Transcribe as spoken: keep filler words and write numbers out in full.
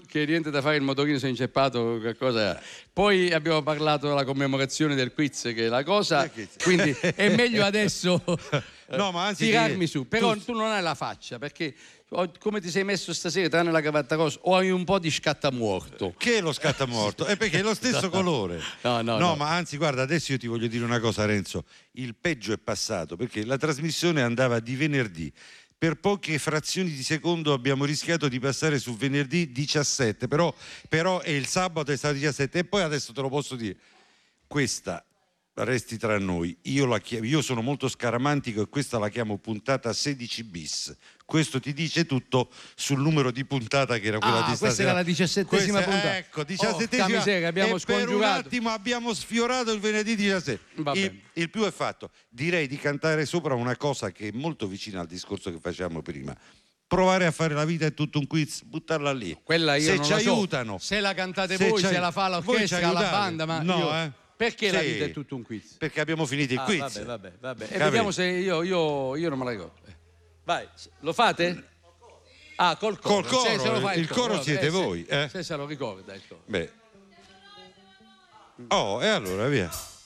che niente da fare, il motorino si è inceppato, qualcosa. Poi abbiamo parlato della commemorazione del quiz, che è la cosa, quindi è meglio adesso no, ma anzi, tirarmi ti... su. Però tu... tu non hai la faccia, perché come ti sei messo stasera, tranne la cravatta rosa, o hai un po' di scattamorto? Che è lo scattamorto? È perché è lo stesso no. colore. No, no, no, no, ma anzi, guarda, adesso io ti voglio dire una cosa, Renzo. Il peggio è passato, perché la trasmissione andava di venerdì. Per poche frazioni di secondo abbiamo rischiato di passare su venerdì diciassette, però, però è il sabato, è stato diciassette. E poi adesso te lo posso dire, questa resti tra noi, io, la chiamo, io sono molto scaramantico e questa la chiamo puntata sedici bis. Questo ti dice tutto sul numero di puntata che era quella ah, di stasera. Questa era la diciassettesima questa, puntata. Ecco, diciassettesima. Oh, miseria, abbiamo e scongiurato. per un attimo abbiamo sfiorato il venerdì diciassette. Il, il più è fatto. Direi di cantare sopra una cosa che è molto vicina al discorso che facevamo prima. Provare a fare la vita è tutto un quiz, buttarla lì. Quella io se non ci la so. aiutano. Se la cantate se voi, se la fa l'orchestra, la banda, ma no, io... eh. Perché sì, la vita è tutto un quiz? Perché abbiamo finito il ah, quiz. Vabbè, vabbè, vabbè. E vediamo se io, io, io non me la ricordo. Vai, lo fate? Ah, col coro. Col coro, se, se lo fa il, il coro, coro siete eh, voi. Se, eh? se se lo ricorda il coro. Beh. Oh, e allora via.